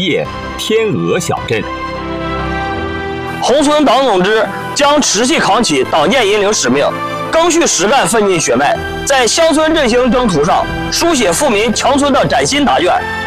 业天鹅小镇。 宏村党总支将持续扛起党建引领使命，赓续实干奋进血脉，在乡村振兴征途上书写富民强村的崭新答卷。